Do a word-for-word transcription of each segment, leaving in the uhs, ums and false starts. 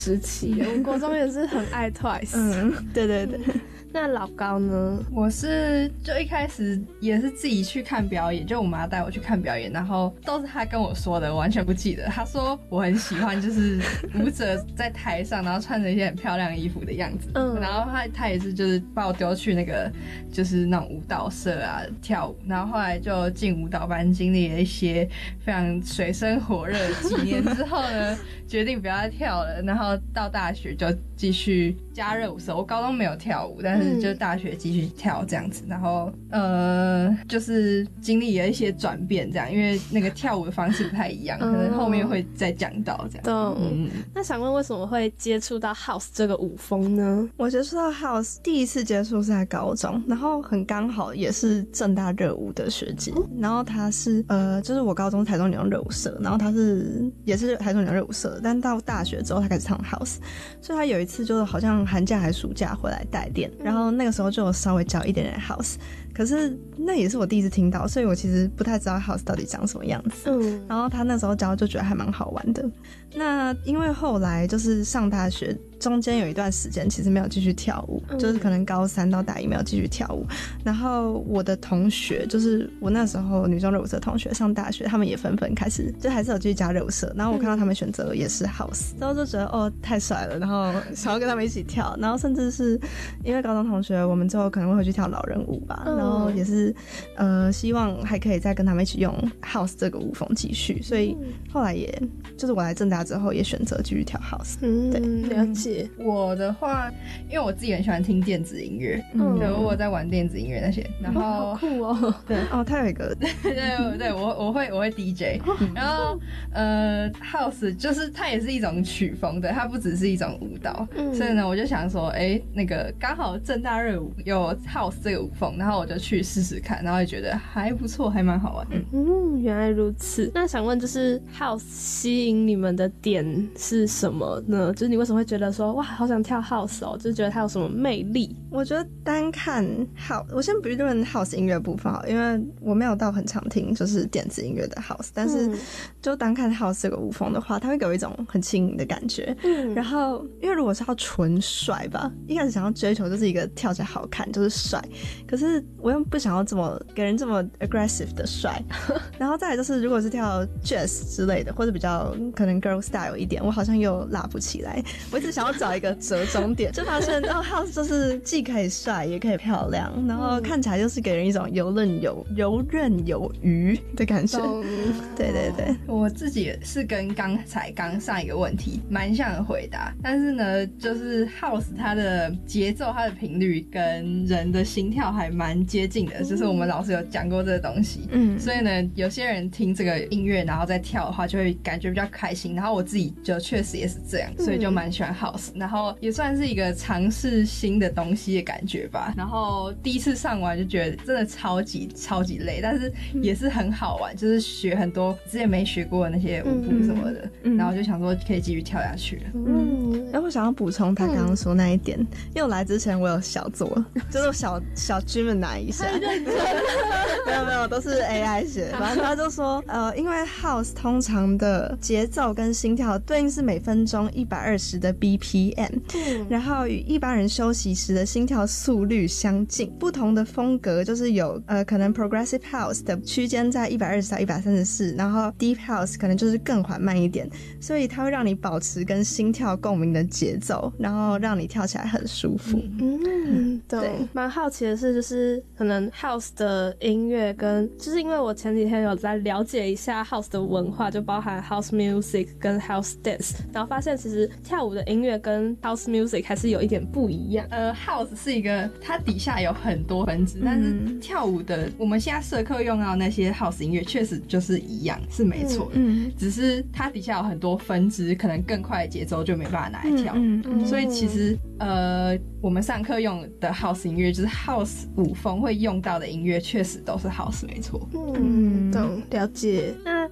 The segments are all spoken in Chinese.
时期，我们国中也是很爱 Twice。嗯，对对对。那老高呢？ 我是就一开始也是自己去看表演，就我妈带我去看表演，然后都是她跟我说的，我完全不记得。她说我很喜欢就是舞者在台上，然后穿着一些很漂亮衣服的样子。嗯，然后她她也是就是把我丢去那个就是那种舞蹈社啊跳舞，然后后来就进舞蹈班，经历了一些非常水深火热的几年之后呢，决定不要再跳了，然后到大学就继续加热舞社。我高中没有跳舞，但是就大学继续跳这样子，然后呃，就是经历了一些转变这样，因为那个跳舞的方式不太一样，可能后面会再讲到这样。 懂、嗯。那想问为什么会接触到 House 这个舞风呢？ 我接触到 House 第一次接触是在高中，然后很刚好也是政大热舞的学姐，然后她是呃，就是我高中台中女中热舞社，然后她是也是台中女中热舞社，但到大学之后她开始唱 House， 所以她有一次就是好像寒假还暑假回来带练，然后那个时候就有稍微教一点点 House， 可是那也是我第一次听到，所以我其实不太知道 House 到底长什么样子。嗯，然后他那时候教就觉得还蛮好玩的。那因为后来就是上大学中间有一段时间其实没有继续跳舞、嗯、就是可能高三到大一没有继续跳舞，然后我的同学就是我那时候女中热舞社同学上大学，他们也纷纷开始就还是有继续加热舞社，然后我看到他们选择也是 House， 然后就觉得哦太帅了，然后想要跟他们一起跳，然后甚至是因为高中同学我们之后可能会回去跳老人舞吧、嗯、然后也是呃希望还可以再跟他们一起用 House 这个舞风继续，所以后来也就是我来政大之后也选择继续跳 House。 嗯，对，了解。 我的话因为我自己很喜欢听电子音乐，嗯，对，我在玩电子音乐那些，然后、 哦、好酷哦。 对哦，他有一个对对对，我我会我会 D J， 然后呃 House 就是它也是一种曲风的，它不只是一种舞蹈、嗯、所以呢我就想说哎、欸，那个刚好政大热舞有 House 这个舞风，然后我就去试试看，然后也觉得还不错，还蛮好玩的。 嗯，原来如此。那想问就是 House 吸引你们的点是什么呢？就是你为什么会觉得说哇好想跳 House 哦，就是觉得它有什么魅力？ 我觉得单看 House， 我先不论 House 音乐部分好，因为我没有到很常听就是电子音乐的 House， 但是就单看 House 这个舞风的话，它会给我一种很轻盈的感觉。嗯，然后因为如果是要纯帅吧，一开始想要追求就是一个跳起来好看就是帅，可是我又不想要这么给人这么 aggressive 的帅然后再来就是如果是跳 jazz 之类的或者比较可能 girl style 一点，我好像又拉不起来，我一直想要找一个折中点就发现哦 House 就是既可以帅也可以漂亮，然后看起来就是给人一种游刃有游刃有余的感觉。对对对， 我自己是跟刚才刚上一个问题蛮像的回答，但是呢就是 House 它的节奏它的频率跟人的心跳还蛮接近的、嗯、就是我们老师有讲过这个东西，嗯，所以呢有些人听这个音乐然后再跳的话就会感觉比较开心，然后我自己就确实也是这样，所以就蛮喜欢 House， 然后也算是一个尝试新的东西的感觉吧。然后第一次上完就觉得真的超级超级累，但是也是很好玩，就是学很多之前没学过的那些舞步什么的、嗯、然后就想说可以继续跳下去了。 嗯，然后我想要补充他刚刚说那一点、嗯、因为我来之前我有小做就是小小 Gemini 一下没有没有都是 A I 写，然后他就说呃，因为 House 通常的节奏跟心跳对应是每分钟一百二十的 B P M、嗯、然后与一般人休息时的心跳速率相近，不同的风格就是有呃可能 Progressive House 的区间在一百二十到一百三十四，然后 Deep House 可能就是更缓慢一点，所以它会让你保持跟心跳共鸣的节奏，然后让你跳起来很舒服。 嗯，对，蛮好奇的是就是可能 House 的音乐跟就是因为我前几天有在了解一下 House 的文化，就包含 House Music 跟 House Dance， 然后发现其实跳舞的音乐跟 House Music 还是有一点不一样。 呃 House 是一个它底下有很多分支、嗯、但是跳舞的我们现在社课用到那些 House 音乐确实就是一样是没错的、嗯、只是它底下有很多分支，可能更快的节奏就没办法拿来跳、嗯嗯、所以其实呃我们上课用的 House 音乐就是 House 舞风会用到的音乐确实都是 House 没错。 嗯，懂，了解。那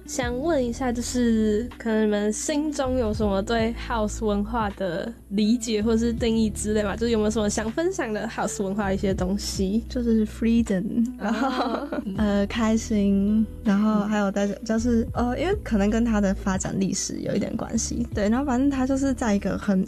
想问一下，就是可能你们心中有什么对 House 文化的理解或是定义之类嘛？就是有没有什么想分享的 House 文化的一些东西？ 就是 freedom， 然后、哦、呃开心，然后还有大家就是呃，因为可能跟它的发展历史有一点关系，对，然后反正它就是在一个很